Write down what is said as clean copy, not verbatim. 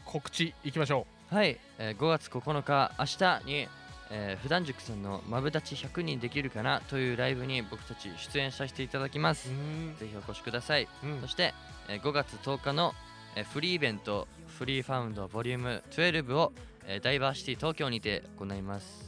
告知いきましょはい、5月9日明日に、普段塾さんのマブダチ100人できるかなというライブに僕たち出演させていただきまう。 す。ぜひお越しください。 うんそして、5月10日の、フリーイベントフリーファウンドボリューム12を、ダイバーシティ東京にて行います。